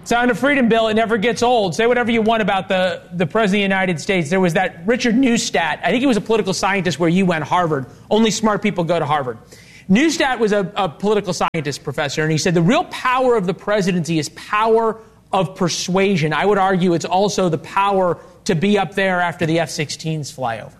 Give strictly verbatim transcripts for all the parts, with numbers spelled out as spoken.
Sound of freedom, Bill. It never gets old. Say whatever you want about the, the President of the United States. There was that Richard Neustadt. I think he was a political scientist where you went, Harvard. Only smart people go to Harvard. Neustadt was a, a political scientist professor, and he said the real power of the presidency is power of persuasion. I would argue it's also the power to be up there after the F sixteens fly over.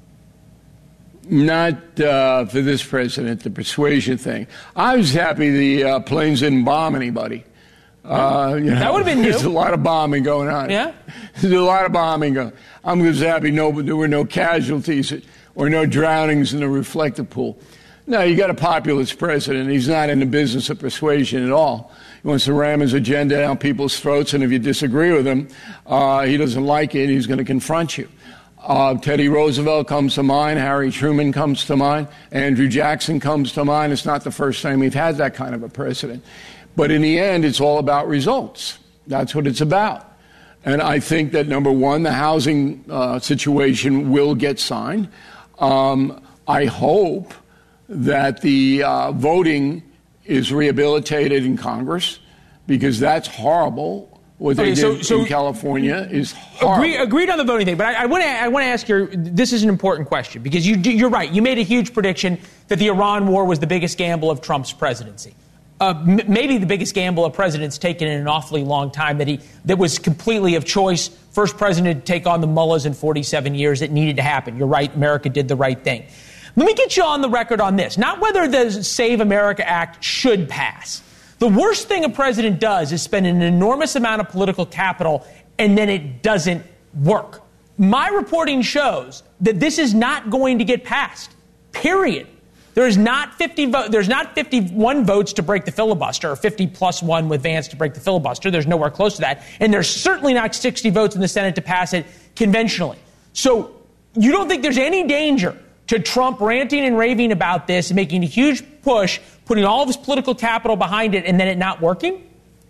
Not uh, for this president, the persuasion thing. I was happy the uh, planes didn't bomb anybody. Uh, you know, that would have been new. There's a lot of bombing going on. Yeah? There's a lot of bombing going on. I'm just happy no, there were no casualties or no drownings in the reflective pool. No, you got a populist president. He's not in the business of persuasion at all. He wants to ram his agenda down people's throats, and if you disagree with him, uh, he doesn't like it, he's going to confront you. Uh, Teddy Roosevelt comes to mind. Harry Truman comes to mind. Andrew Jackson comes to mind. It's not the first time we've had that kind of a president. But in the end, it's all about results. That's what it's about. And I think that, number one, the housing uh, situation will get signed. Um, I hope that the uh, voting is rehabilitated in Congress, because that's horrible. What they okay, did so, so in California is horrible. Agree, agreed on the voting thing, but I, I want to I want to ask you, this is an important question, because you, you're right. You made a huge prediction that the Iran war was the biggest gamble of Trump's presidency. Uh, m- maybe the biggest gamble a president's taken in an awfully long time, that he that was completely of choice. First president to take on the mullahs in forty-seven years. It needed to happen. You're right. America did the right thing. Let me get you on the record on this. Not whether the Save America Act should pass. The worst thing a president does is spend an enormous amount of political capital and then it doesn't work. My reporting shows that this is not going to get passed. Period. There's not fifty vo- there's not fifty-one votes to break the filibuster, or fifty plus one with Vance to break the filibuster. There's nowhere close to that. And there's certainly not sixty votes in the Senate to pass it conventionally. So you don't think there's any danger to Trump ranting and raving about this, making a huge push, putting all of his political capital behind it, and then it not working?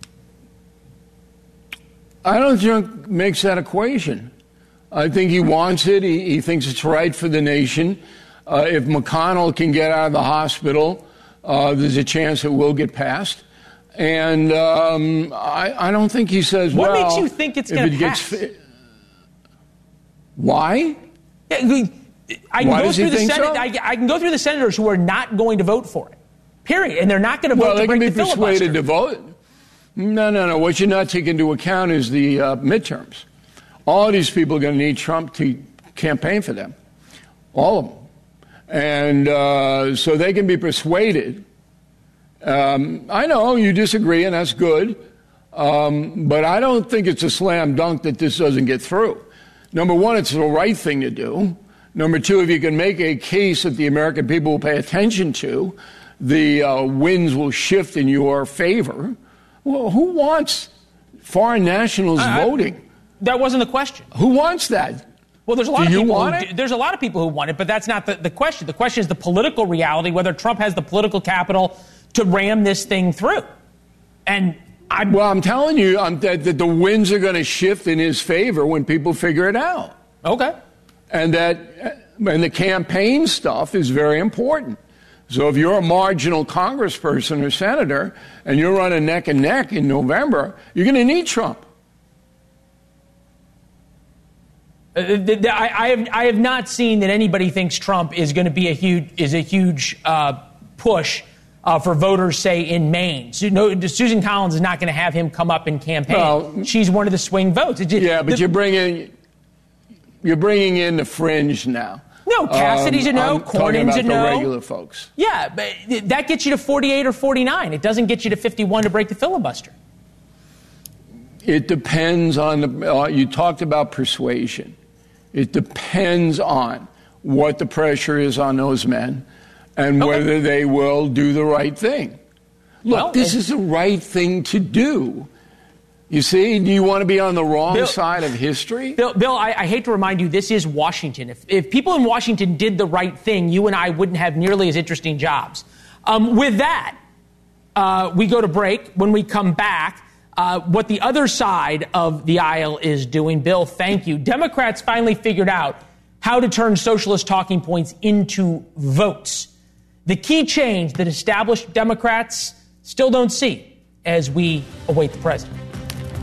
I don't think it makes that equation. I think he wants it. He, he thinks it's right for the nation. Uh, if McConnell can get out of the hospital, uh, there's a chance it will get passed. And um, I, I don't think he says, what well... What makes you think it's going to pass? Gets, why? I can, Why go does through he the think Senate, so? I, I can go through the senators who are not going to vote for it. Period. And they're not going to vote well, to break the filibuster. Well, they can be persuaded to vote. No, no, no. What you're not taking into account is the uh, midterms. All of these people are going to need Trump to campaign for them. All of them. And uh, so they can be persuaded. Um, I know you disagree, and that's good. Um, but I don't think it's a slam dunk that this doesn't get through. Number one, it's the right thing to do. Number two, if you can make a case that the American people will pay attention to, the uh, winds will shift in your favor. Well, who wants foreign nationals I, voting? I, that wasn't the question. Who wants that? Well, there's a lot do of you people want who, it? There's a lot of people who want it, but that's not the, the question. The question is the political reality, whether Trump has the political capital to ram this thing through. And I'm Well, I'm telling you I'm, that, that the winds are going to shift in his favor when people figure it out. Okay. And that, and the campaign stuff is very important. So if you're a marginal congressperson or senator and you're running neck and neck in November, you're going to need Trump. Uh, I, I have I have not seen that anybody thinks Trump is going to be a huge is a huge uh, push uh, for voters, say in Maine. So, no, Susan Collins is not going to have him come up and campaign. Well, she's one of the swing votes. Just, yeah, but the, you're bringing you're bringing in the fringe now. No, Cassidy's um, a no, I'm talking Cornyn's about a no. the regular folks. Yeah, but that gets you to forty-eight or forty-nine. It doesn't get you to fifty-one to break the filibuster. It depends on the. Uh, you talked about persuasion. It depends on what the pressure is on those men and okay. whether they will do the right thing. Look, well, this is the right thing to do. You see, do you want to be on the wrong Bill, side of history? Bill, Bill I, I hate to remind you, this is Washington. If, if people in Washington did the right thing, you and I wouldn't have nearly as interesting jobs. Um, with that, uh, we go to break. When we come back, Uh, what the other side of the aisle is doing. Bill, thank you. Democrats finally figured out how to turn socialist talking points into votes. The key change that established Democrats still don't see as we await the president.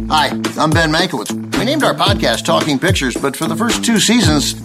Hi, I'm Ben Mankiewicz. We named our podcast Talking Pictures, but for the first two seasons,